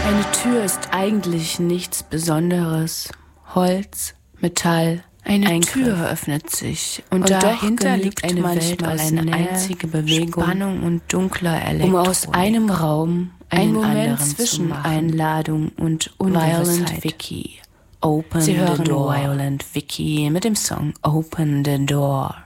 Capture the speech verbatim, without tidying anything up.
Eine Tür ist eigentlich nichts Besonderes. Holz, Metall, eine Eingriff. Tür öffnet sich und, und dahinter liegt eine Welt aus eine Nähe, einzige Bewegung, Spannung und dunkler Elektronik, um aus einem Raum einen ein Moment zwischen Einladung und Violent Vicky. Open Sie hören the door. Violent Vicky mit dem Song Open the Door.